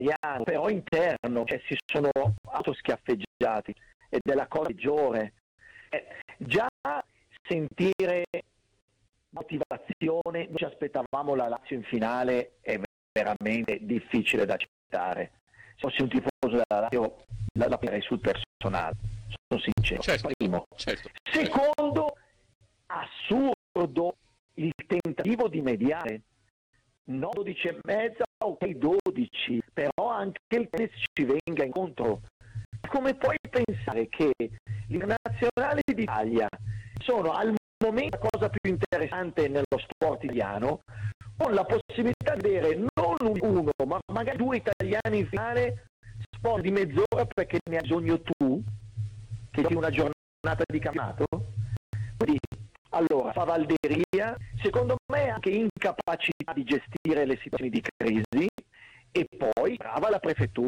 italiano, però interno, cioè si sono autoschiaffeggiati, ed è la cosa peggiore. Già sentire motivazione, noi ci aspettavamo la Lazio in finale, è veramente difficile da accettare. Se fossi un tifoso della Lazio la pirei sul personale, sono sincero. Certo, primo. Certo. Secondo, assurdo il tentativo di mediare, no 12,5, ok 12, però anche il tennis ci venga incontro. Come puoi pensare che le nazionali d'Italia sono al momento la cosa più interessante nello sport italiano, con la possibilità di avere non uno, ma magari 2 italiani in finale, sport di mezz'ora perché ne hai bisogno tu, che di una giornata di campionato? Quindi, allora, favalderia, secondo me anche incapacità di gestire le situazioni di crisi, e poi brava la prefettura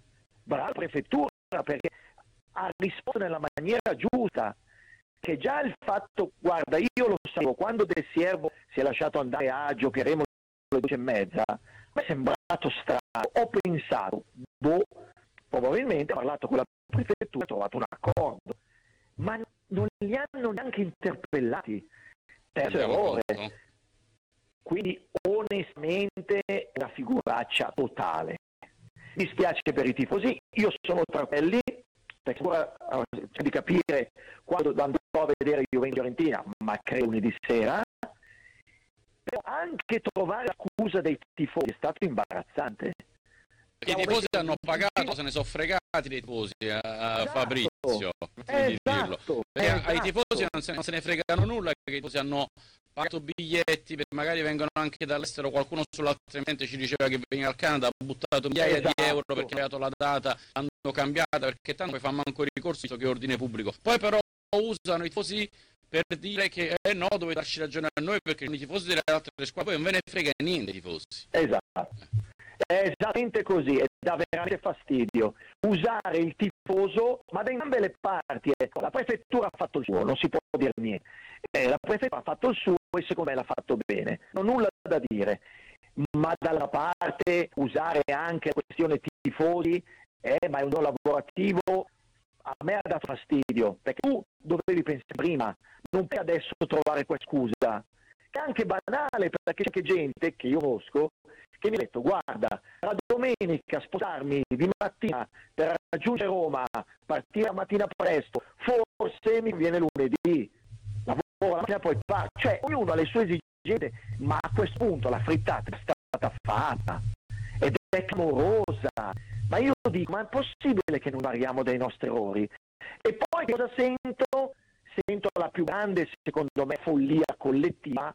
perché ha risposto nella maniera giusta, che già il fatto, guarda, io lo sapevo, quando De Siervo si è lasciato andare a giocheremo alle 12:30, a me è sembrato strano, ho pensato, probabilmente ha parlato con la prefettura, ha trovato un accordo, ma non li hanno neanche interpellati, terzo errore. Quindi onestamente è una figuraccia totale. Mi spiace per i tifosi, io sono tra quelli, perché ora c'è di capire quando andrò a vedere Juventus-Fiorentina, ma credo lunedì sera, però anche trovare la scusa dei tifosi è stato imbarazzante. I tifosi hanno pagato, se ne sono fregati dei tifosi, esatto, Fabrizio, esatto. Ai tifosi non se ne fregano nulla, che i tifosi hanno pagato biglietti, magari vengono anche dall'estero, qualcuno sull'altro mente ci diceva che veniva al Canada, ha buttato migliaia di euro perché ha dato la data, l'hanno cambiata, perché tanto poi fa manco ricorso che è ordine pubblico. Poi però usano i tifosi per dire che no, dovete darci ragione a noi perché i tifosi delle altre squadre, poi non ve ne frega niente i tifosi. Esatto. È esattamente così, e dà veramente fastidio usare il tifoso, ma da entrambe le parti. Ecco, la prefettura ha fatto il suo, non si può dire niente. La prefettura ha fatto il suo e secondo me l'ha fatto bene, non ho nulla da dire. Ma dalla parte usare anche la questione tifosi, ma è un non lavorativo, a me ha dato fastidio, perché tu dovevi pensare prima, non puoi adesso trovare questa scusa, che è anche banale, perché c'è anche gente che io conosco che mi ha detto: guarda, la domenica spostarmi di mattina per raggiungere Roma, partire la mattina presto, forse mi viene lunedì, lavoro la mattina poi parto. Cioè ognuno ha le sue esigenze, ma a questo punto la frittata è stata fatta ed è clamorosa. Ma io dico, ma è possibile che non variamo dai nostri errori? E poi cosa sento? Sento la più grande, secondo me, follia collettiva,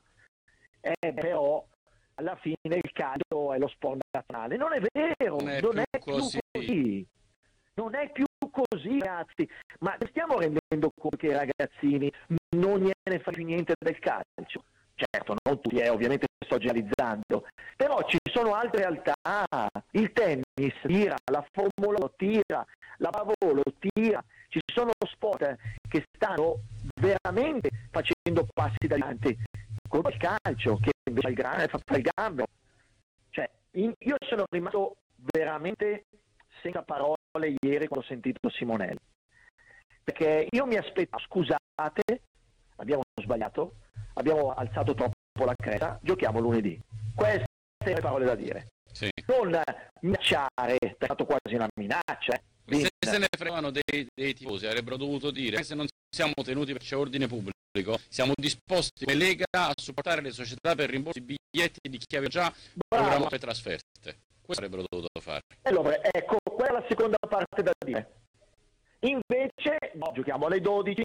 però alla fine il calcio è lo sport nazionale. Non è vero, non è più così. Non è più così, ragazzi. Ma stiamo rendendo conto che i ragazzini non gliene fa più niente del calcio. Certo, non tutti, ovviamente sto generalizzando, però ci sono altre realtà. Il tennis tira, la Formula 1 tira, la pallavolo tira. Ci sono sport che stanno veramente facendo passi da avanti, come il calcio, che invece fa il gambero. Cioè, io sono rimasto veramente senza parole ieri quando ho sentito Simonelli, perché io mi aspettavo: scusate, abbiamo sbagliato, abbiamo alzato troppo la cresta, giochiamo lunedì. Queste sono le parole da dire. Sì. Non minacciare, è stato quasi una minaccia. Se ne fregano dei tifosi, avrebbero dovuto dire: se non siamo tenuti per c'è ordine pubblico, siamo disposti come Lega a supportare le società per rimborsi di biglietti di chi aveva già programmato le trasferte. Questo avrebbero dovuto fare. Allora, ecco, quella è la seconda parte da dire. Invece, no, giochiamo alle 12,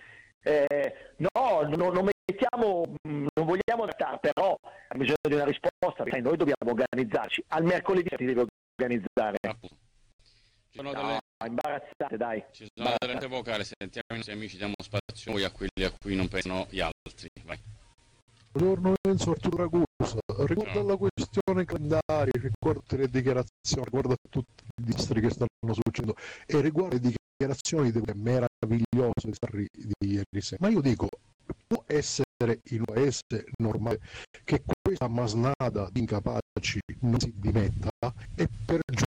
non vogliamo adattare, però ha bisogno di una risposta, perché noi dobbiamo organizzarci. Al mercoledì ti devi organizzare. Sono delle... imbarazzate, dai. Ci sono delle note vocali, sentiamo i nostri amici, diamo spazio a quelli a cui non pensano gli altri. Vai. Buongiorno Enzo, Arturo Ragusa. Riguardo alla questione calendario, riguardo le dichiarazioni, riguardo a tutti i disastri che stanno succedendo e riguardo le dichiarazioni di quelle meravigliose di ieri sera. Ma io dico, può essere in un paese normale che questa masnada di incapaci non si dimetta? E per